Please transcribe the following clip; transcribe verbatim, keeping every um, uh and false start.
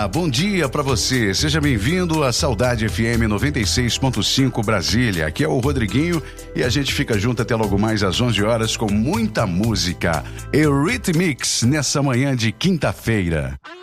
Olá, bom dia pra você. Seja bem-vindo à Saudade F M noventa e seis ponto cinco Brasília. Aqui é o Rodriguinho e a gente fica junto até logo mais às onze horas com muita música. Eurythmics nessa manhã de quinta-feira.